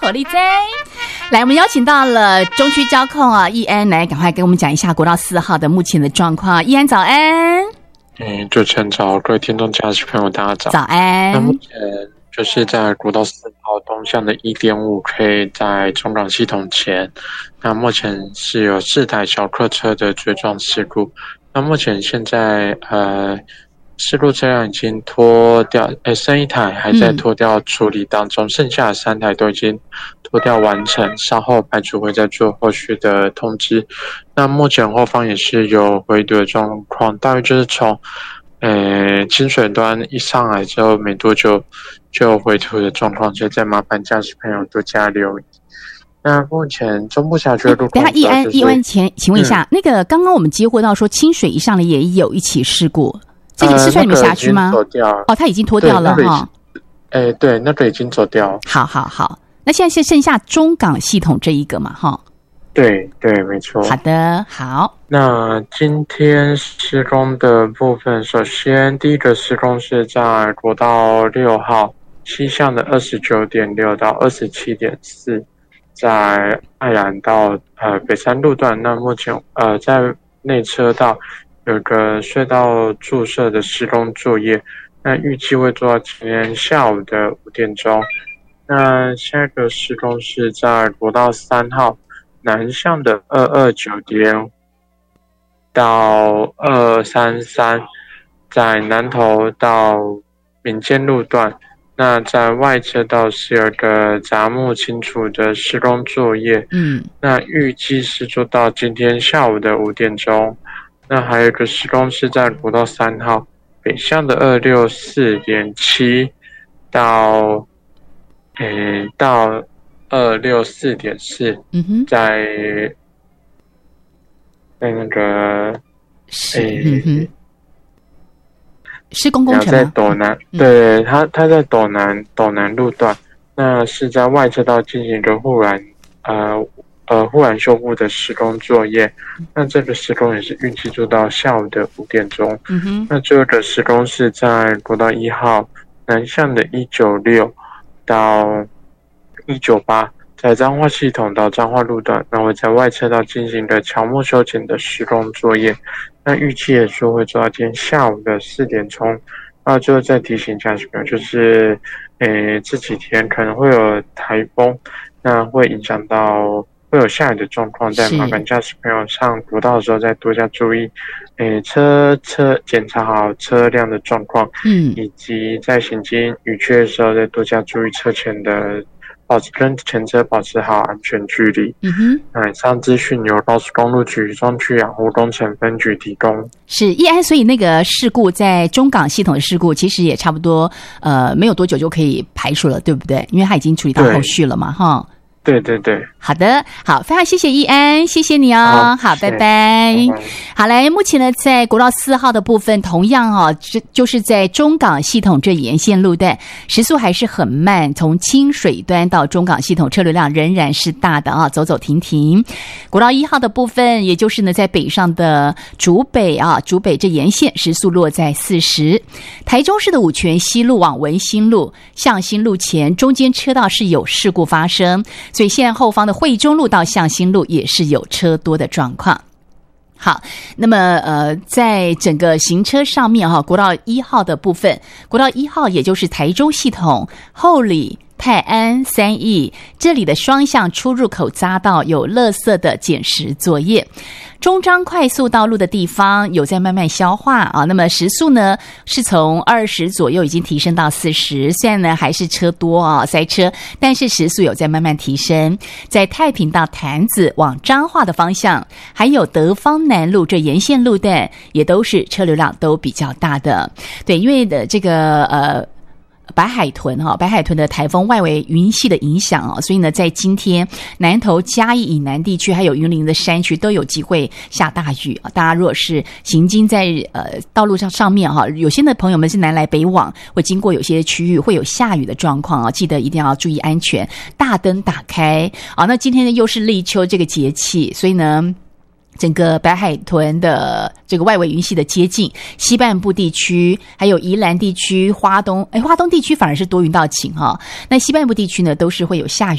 火力在。来，我们邀请到了中区交控易安来，赶快跟我们讲一下国道4号的目前的状况。易安早安。 主持人早，各位听众驾驶朋友大家早。 早安。 那目前就是在国道4号东向的 1.5K 在中港系统前，那目前是有4台小客车的追撞事故。那目前现在事故车辆已经拖掉，剩1台还在拖掉处理当中，剩下的3台都已经拖掉完成，稍后排除会再做后续的通知。那目前后方也是有回堵的状况，大约就是从清水端一上来之后没多久就有回堵的状况，所以再麻烦驾驶朋友多加留意。那目前中部辖区的路况， 等一下易安请问一下，那个刚刚我们接获到说清水一上来也有一起事故，这个是算你们辖区吗？它已经脱掉了哈。 对，那个已经走掉。 好，那现在是剩下中港系统这一个嘛哈？ 对，没错。 好的，好。那今天施工的部分，首先第一个施工是在国道6号西向的 29.6 到 27.4， 在爱兰到北山路段。那目前在内车道有个隧道注射的施工作业，那预计会做到今天下午的5点钟。那下一个施工是在国道3号南向的229.5到233，在南投到民间路段。那在外车道是有个杂木清除的施工作业，那预计是做到今天下午的5点钟。那还有一个施工是在国道3号北向的264.7到264.4，在那个施工工程在斗南，对，他在斗南路段，那是在外车道进行一个护栏修复的施工作业。那这个施工也是预计做到下午的5点钟。那最后的施工是在国道1号南向的196到198，在彰化系统到彰化路段，那会在外车道进行的乔木修剪的施工作业。那预计也说会做到今天下午的4点钟。那最后再提醒驾驶朋友，就是这几天可能会有台风，那会影响到会有下雨的状况，在麻烦驾驶朋友上国道的时候再多加注意，车检查好车辆的状况，以及在行经雨区的时候再多加注意车前的跟前车保持好安全距离。以上资讯由高速公路局中区养护工程分局提供。 是易安，所以那个事故在中港系统的事故，其实也差不多没有多久就可以排除了，对不对？因为它已经处理到后续了嘛，哈。 对， 好的，好，非常谢谢易安，谢谢你哦，好，拜拜。好，来，目前呢，在国道4号的部分，同样就是在中港系统这沿线路段，时速还是很慢，从清水端到中港系统车流量仍然是大的走走停停。国道1号的部分，也就是呢，在北上的竹北这沿线时速落在40。台中市的五权西路往文心路、向心路前中间车道是有事故发生。所以现在后方的惠中路到向心路也是有车多的状况。好，那么在整个行车上面国道1号的部分，国道1号也就是台中系统后里、泰安、三义这里的双向出入口匝道有垃圾的捡拾作业。中彰快速道路的地方有在慢慢消化那么时速呢是从20左右已经提升到40，虽然呢还是车多塞车，但是时速有在慢慢提升。在太平到潭子往彰化的方向，还有德芳南路这沿线路段也都是车流量都比较大的。对，因为的这个白海豚的台风外围云系的影响所以呢在今天南投嘉义以南地区还有云林的山区都有机会下大雨大家如果是行经在道路上面有些的朋友们是南来北往，会经过有些区域会有下雨的状况记得一定要注意安全，大灯打开那今天呢又是立秋这个节气，所以呢整个白海豚的这个外围云系的接近，西半部地区还有宜兰地区、花东地区反而是多云到晴那西半部地区呢都是会有下雨